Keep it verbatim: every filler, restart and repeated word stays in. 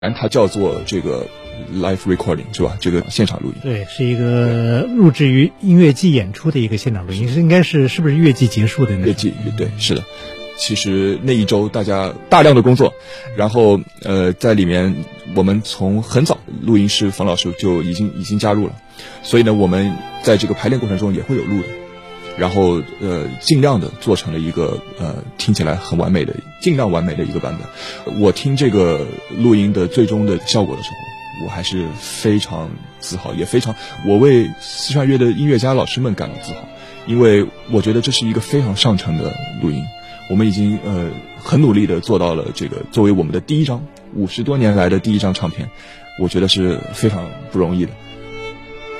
然它叫做这个 live recording 是吧？这个现场录音。 对，是一个录制于音乐季演出的一个现场录音，是应该是是不是乐季结束的那乐季？对，是的。其实那一周大家大量的工作，然后呃在里面我们从很早录音师冯老师就已经已经加入了，所以呢我们在这个排练过程中也会有录的，然后呃尽量的做成了一个呃听起来很完美的尽量完美的一个版本。我听这个录音的最终的效果的时候，我还是非常自豪，也非常我为四川乐的音乐家老师们感到自豪，因为我觉得这是一个非常上乘的录音。我们已经呃很努力的做到了这个作为我们的第一张五十多年来的第一张唱片，我觉得是非常不容易的。